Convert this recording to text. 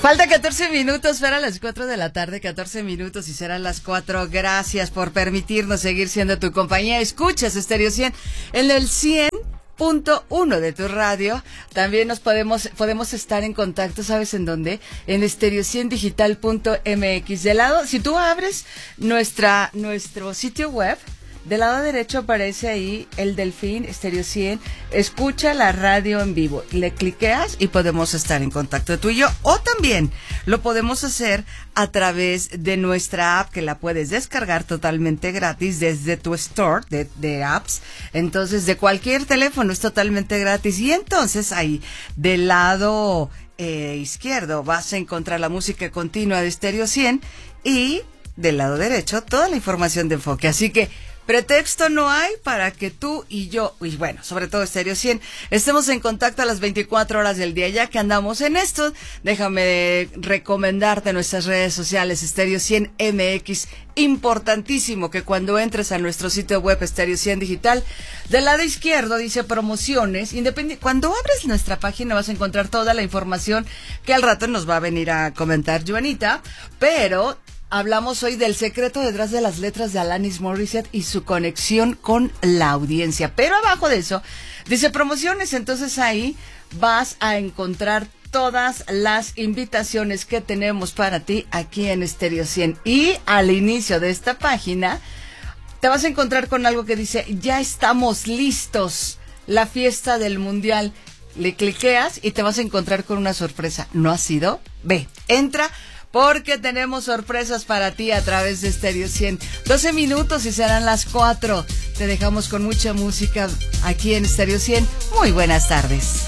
Falta 14 minutos para las 4 de la tarde, 14 minutos y serán las 4. Gracias por permitirnos seguir siendo tu compañía. Escuchas Estéreo 100 en el 100.1 de tu radio. También nos podemos estar en contacto, ¿sabes en dónde? En stereo100digital.mx. De lado, si tú abres nuestro sitio web, del lado derecho aparece ahí el delfín, Estéreo 100, escucha la radio en vivo. Le cliqueas y podemos estar en contacto tú y yo. O también lo podemos hacer a través de nuestra app, que la puedes descargar totalmente gratis desde tu store de apps. Entonces, de cualquier teléfono es totalmente gratis. Y entonces ahí, del lado izquierdo, vas a encontrar la música continua de Estéreo 100 y del lado derecho toda la información de enfoque. Así que pretexto no hay para que tú y yo, y bueno, sobre todo Estéreo 100, estemos en contacto a las 24 horas del día. Ya que andamos en esto, déjame recomendarte nuestras redes sociales, Estéreo 100 MX. Importantísimo que cuando entres a nuestro sitio web Estéreo 100 Digital, del lado izquierdo dice promociones. Cuando abres nuestra página vas a encontrar toda la información que al rato nos va a venir a comentar Joanita, pero hablamos hoy del secreto detrás de las letras de Alanis Morissette y su conexión con la audiencia. Pero abajo de eso dice promociones, entonces ahí vas a encontrar todas las invitaciones que tenemos para ti aquí en Estéreo 100. Y al inicio de esta página te vas a encontrar con algo que dice, ya estamos listos, la fiesta del mundial. Le cliqueas y te vas a encontrar con una sorpresa. ¿No ha sido? Ve, entra, porque tenemos sorpresas para ti a través de Estéreo 100. 12 minutos y serán las 4. Te dejamos con mucha música aquí en Estéreo 100. Muy buenas tardes.